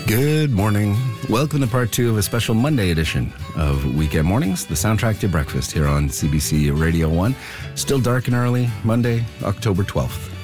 Good morning. Welcome to part 2 of a special Monday edition of Weekend Mornings, the soundtrack to your breakfast here on CBC Radio 1. Still dark and early, Monday, October 12th.